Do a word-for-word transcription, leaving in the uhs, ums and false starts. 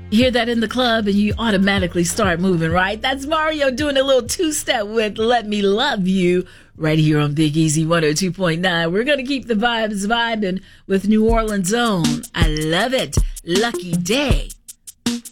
You hear that in the club and you automatically start moving, right? That's Mario doing a little two-step with Let Me Love You right here on Big Easy one oh two point nine. We're going to keep the vibes vibing with New Orleans' own I Love It, Lucky Day.